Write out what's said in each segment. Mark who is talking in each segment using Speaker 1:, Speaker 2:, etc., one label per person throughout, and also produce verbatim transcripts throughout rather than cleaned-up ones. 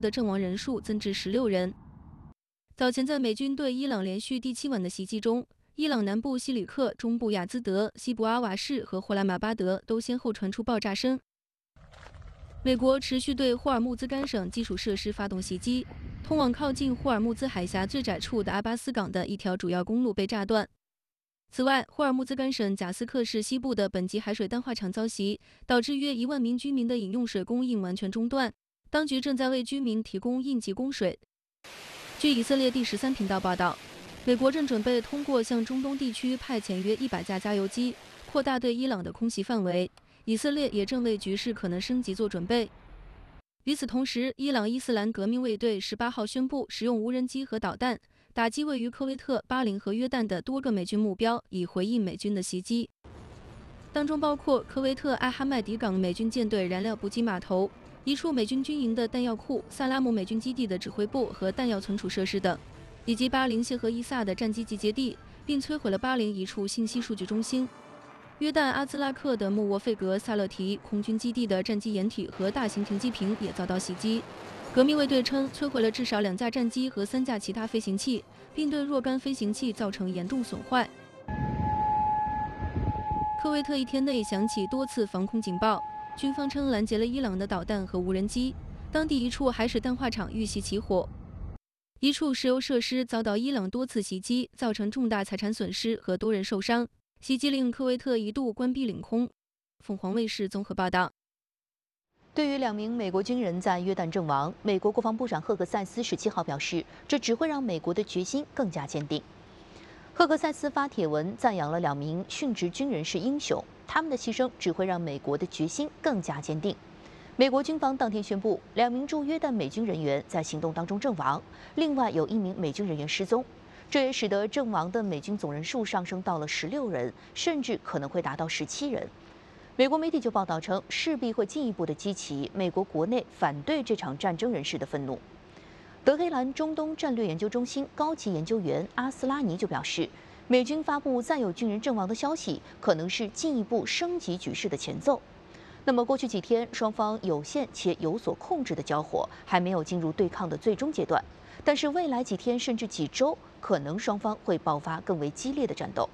Speaker 1: 的阵亡人数增至十六人。早前在美军对伊朗连续第七晚的袭击中，伊朗南部西里克、中部雅兹德、西部阿瓦士和霍拉马巴德都先后传出爆炸声。美国持续对霍尔木兹干省基础设施发动袭击，通往靠近霍尔木兹海峡最窄处的阿巴斯港的一条主要公路被炸断。此外，霍尔木兹干省贾斯克市西部的本级海水淡化厂遭袭，导致约一万名居民的饮用水供应完全中断。当局正在为居民提供应急供水。据以色列第十三频道报道，美国正准备通过向中东地区派遣约一百架加油机，扩大对伊朗的空袭范围。以色列也正为局势可能升级做准备。与此同时，伊朗伊斯兰革命卫队十八号宣布使用无人机和导弹打击位于科威特、巴林和约旦的多个美军目标，以回应美军的袭击，当中包括科威特艾哈迈迪港美军舰队燃料补给码头、一处美军军营的弹药库、萨拉姆美军基地的指挥部和弹药存储设施等，以及巴林谢和伊萨的战机集结地，并摧毁了巴林一处信息数据中心。约旦阿兹拉克的穆沃费格萨勒提空军基地的战机掩体和大型停机坪也遭到袭击。革命卫队称摧毁了至少两架战机和三架其他飞行器，并对若干飞行器造成严重损坏。科威特一天内响起多次防空警报，军方称拦截了伊朗的导弹和无人机。当地一处海水淡化厂遇袭起火，一处石油设施遭到伊朗多次袭击，造成重大财产损失和多人受伤。袭击令科威特一度关闭领空。凤凰卫视综合报道。
Speaker 2: 对于两名美国军人在约旦阵亡，美国国防部长赫格塞斯十七号表示，这只会让美国的决心更加坚定。赫格塞斯发帖文赞扬了两名殉职军人是英雄，他们的牺牲只会让美国的决心更加坚定。美国军方当天宣布，两名驻约旦美军人员在行动当中阵亡，另外有一名美军人员失踪。这也使得阵亡的美军总人数上升到了十六人，甚至可能会达到十七人。美国媒体就报道称，势必会进一步的激起美国国内反对这场战争人士的愤怒。德黑兰中东战略研究中心高级研究员阿斯拉尼就表示，美军发布再有军人阵亡的消息，可能是进一步升级局势的前奏。那么过去几天，双方有限且有所控制的交火，还没有进入对抗的最终阶段。但是未来几天甚至几周，可能双方会爆发更为激烈的战斗。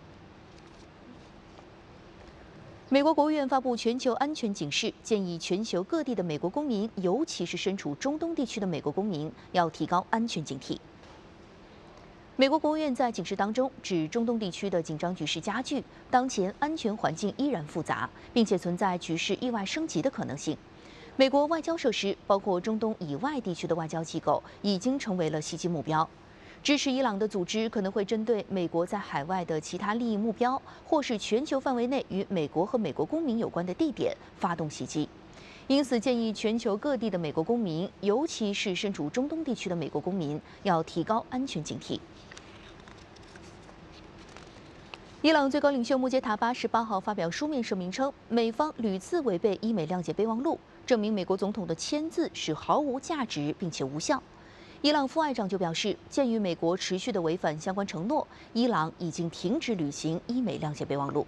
Speaker 2: 美国国务院发布全球安全警示，建议全球各地的美国公民，尤其是身处中东地区的美国公民，要提高安全警惕。美国国务院在警示当中指，中东地区的紧张局势加剧，当前安全环境依然复杂，并且存在局势意外升级的可能性。美国外交设施，包括中东以外地区的外交机构，已经成为了袭击目标。支持伊朗的组织可能会针对美国在海外的其他利益目标，或是全球范围内与美国和美国公民有关的地点发动袭击。因此，建议全球各地的美国公民，尤其是身处中东地区的美国公民，要提高安全警惕。伊朗最高领袖穆杰塔巴十八号发表书面声明称，美方屡次违背伊美谅解备忘录，证明美国总统的签字是毫无价值并且无效。伊朗副外长就表示，鉴于美国持续的违反相关承诺，伊朗已经停止履行伊美谅解备忘录。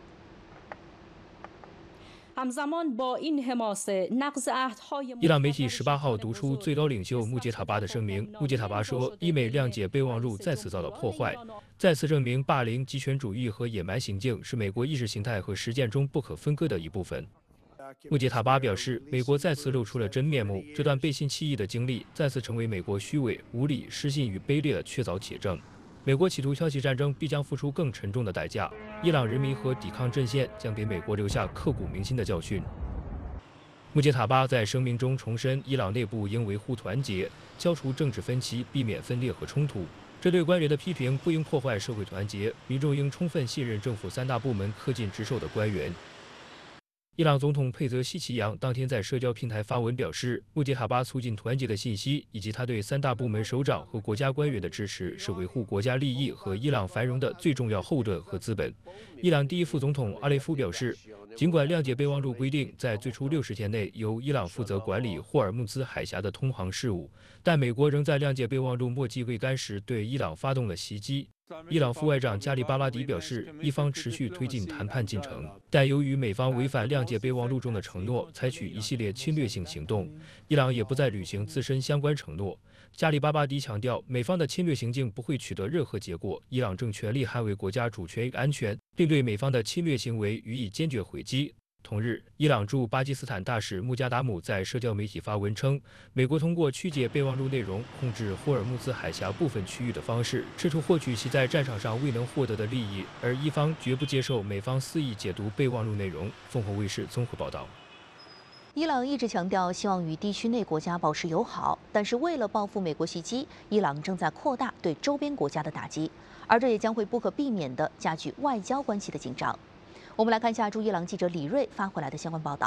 Speaker 3: 伊朗媒体十八号读出最高领袖穆杰塔巴的声明。穆杰塔巴说，伊美谅解备忘录再次遭到破坏，再次证明霸凌、极权主义和野蛮行径是美国意识形态和实践中不可分割的一部分。穆杰塔巴表示，美国再次露出了真面目，这段背信弃义的经历再次成为美国虚伪、无理、失信与卑劣的确凿铁证。美国企图挑起战争，必将付出更沉重的代价。伊朗人民和抵抗阵线将给美国留下刻骨铭心的教训。穆杰塔巴在声明中重申，伊朗内部应维护团结，消除政治分歧，避免分裂和冲突。这对官员的批评不应破坏社会团结，民众应充分信任政府三大部门恪尽职守的官员。伊朗总统佩泽西奇扬当天在社交平台发文表示，穆杰塔巴促进团结的信息，以及他对三大部门首长和国家官员的支持，是维护国家利益和伊朗繁荣的最重要后盾和资本。伊朗第一副总统阿雷夫表示，尽管谅解备忘录规定在最初六十天内由伊朗负责管理霍尔木兹海峡的通航事务，但美国仍在谅解备忘录末期未干时对伊朗发动了袭击。 伊朗副外长加里巴拉迪表示，伊方持续推进谈判进程，但由于美方违反谅解备忘录中的承诺，采取一系列侵略性行动，伊朗也不再履行自身相关承诺。加里巴巴迪强调，美方的侵略行径不会取得任何结果，伊朗正全力捍卫国家主权与安全，并对美方的侵略行为予以坚决回击。同日，伊朗驻巴基斯坦大使穆加达姆在社交媒体发文称，美国通过曲解备忘录内容，控制霍尔木兹海峡部分区域的方式，试图获取其在战场上未能获得的利益，而伊方绝不接受美方肆意解读备忘录内容。凤凰卫视综合报道。
Speaker 2: 伊朗一直强调希望与地区内国家保持友好，但是为了报复美国袭击，伊朗正在扩大对周边国家的打击，而这也将会不可避免地加剧外交关系的紧张。我们来看一下驻伊朗记者李锐发回来的相关报道。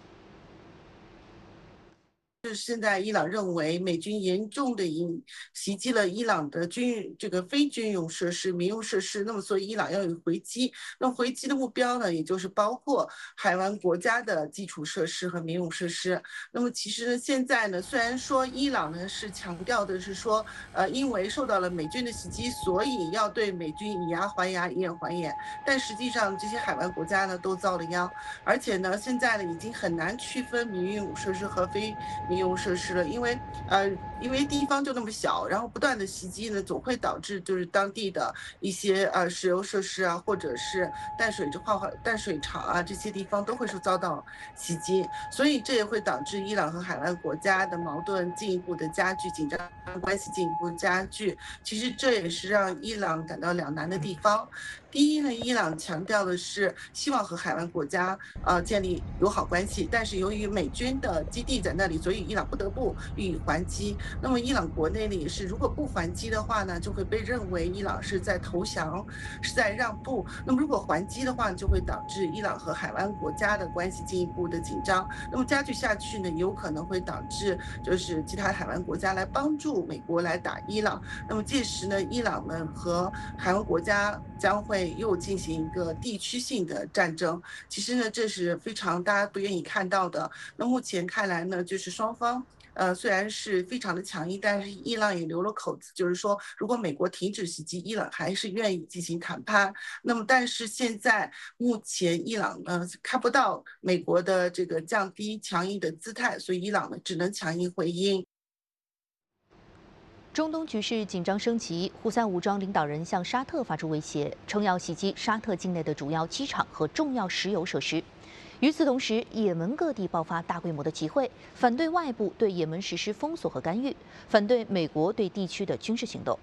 Speaker 4: 是现在伊朗认为美军严重的引袭击了伊朗的军这个非军用设施、民用设施，那么所以伊朗要有回击。那么回击的目标呢，也就是包括海湾国家的基础设施和民用设施。那么其实呢，现在呢，虽然说伊朗呢是强调的是说，呃，因为受到了美军的袭击，所以要对美军以牙还牙、以眼还眼，但实际上这些海湾国家呢都遭了殃，而且呢，现在呢已经很难区分民用设施和非民用设施了，因为呃，因为地方就那么小，然后不断的袭击呢，总会导致就是当地的一些呃石油设施啊，或者是淡水这化淡水厂啊这些地方都会受遭到袭击，所以这也会导致伊朗和海湾国家的矛盾进一步的加剧，紧张关系进一步加剧。其实这也是让伊朗感到两难的地方。第一呢，伊朗强调的是希望和海湾国家呃建立友好关系，但是由于美军的基地在那里，所以伊朗不得不予以还击。那么伊朗国内呢也是，如果不还击的话呢，就会被认为伊朗是在投降，是在让步。那么如果还击的话，就会导致伊朗和海湾国家的关系进一步的紧张。那么加剧下去呢，有可能会导致就是其他海湾国家来帮助美国来打伊朗。那么届时呢，伊朗呢和海湾国家将会又进行一个地区性的战争。其实呢，这是非常大家不愿意看到的。那目前看来呢，就是双方呃虽然是非常的强硬，但是伊朗也留了口子，就是说如果美国停止袭击，伊朗还是愿意进行谈判。那么但是现在目前伊朗呢看不到美国的这个降低强硬的姿态，所以伊朗呢只能强硬回应。
Speaker 2: 中东局势紧张升级，胡塞武装领导人向沙特发出威胁，称要袭击沙特境内的主要机场和重要石油设施。与此同时，也门各地爆发大规模的集会，反对外部对也门实施封锁和干预，反对美国对地区的军事行动。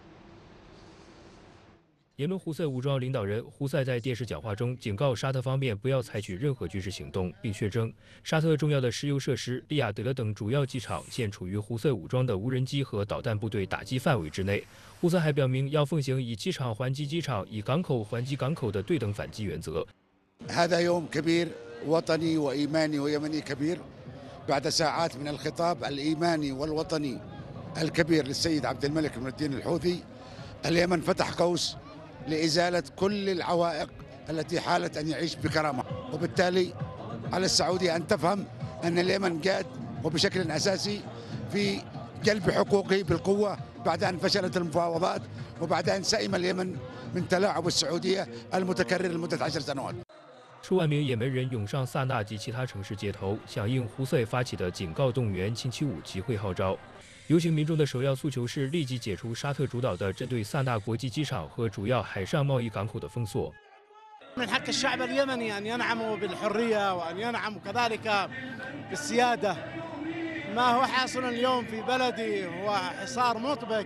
Speaker 3: 也门胡塞武装领导人胡塞在电视讲话中警告沙特方面不要采取任何军事行动，并宣称沙特重要的石油设施利雅得等主要机场现处于胡塞武装的无人机和导弹部队打击范围之内。胡塞还表明要奉行以机场还击机场、以港口还击港口的对等反击原则。
Speaker 5: هذا يوم كبير وطني وإيماني ويمني كبير بعد ساعات من الخطاب الإيماني والوطني الكبير للسيد عبد الملك بن الدين الحوثي. اليمن فتح قوس لإزالة كل العوائق التي حالت أن يعيش بكرامة، وبالتالي على السعودية أن تفهم أن اليمن جاد وبشكل أساسي في جلب حقوقه بالقوة بعد أن فشلت المفاوضات وبعد أن سئم اليمن من تلاعب السعودية المتكرر لمدة عشر سنوات。
Speaker 3: 数万名也门人涌上萨那及其他城市街头，响应胡塞发起的警告动员星期五集会号召。游行民众的首要诉求是立即解除沙特主导的针对萨那国际机场和主要海上贸易港口的封锁。
Speaker 6: من حق الشعب اليمني أن ينعم بالحرية وأن ينعم كذلك بالسيادة. ما هو حاصل اليوم في بلدي هو حصار مطبق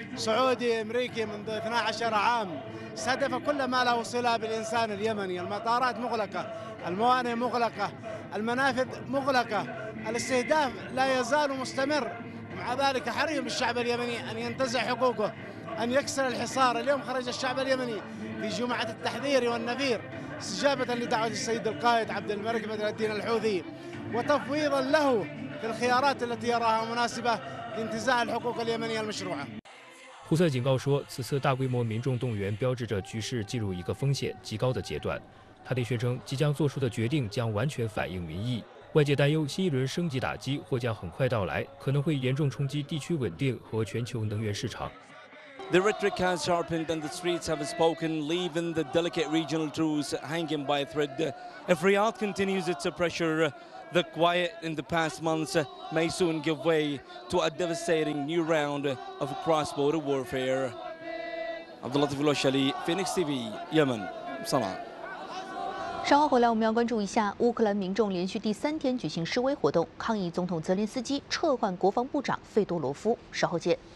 Speaker 6: سعودي أمريكي منذ اثنا عشر عام، استهدف كل ما له صلة بالإنسان اليمني. المطارات مغلقة، الموانئ مغلقة، المنافذ مغلقة، الاستهداف لا يزال مستمر. ومع ذلك حري بالشعب اليمني أن ينتزع حقوقه، أن يكسر الحصار. اليوم خرج الشعب اليمني في جمعة التحذير والنفير استجابة لدعوة السيد القائد عبد الملك بن الدين الحوثي وتفويضا له في الخيارات التي يراها مناسبة لانتزاع الحقوق اليمنية المشروعة。
Speaker 3: 胡塞警告说，此次大规模民众动员标志着局势进入一个风险极高的阶段。他并宣称，即将做出的决定将完全反映民意。外界担忧新一轮升级打击或将很快到来，可能会严重冲击地区稳定和全球能源市场。
Speaker 7: The rhetoric has sharpened and the streets have spoken, leaving the delicate regional truce hanging by a thread. If Riyadh continues its pressure, the quiet in the past months may soon give way to a devastating new round of cross-border warfare. Abdulatif Al-Washali, Phoenix T V, Yemen, Sana'a。
Speaker 2: 稍后回来，我们要关注一下乌克兰民众连续第三天举行示威活动，抗议总统泽连斯基撤换国防部长费多罗夫。稍后见。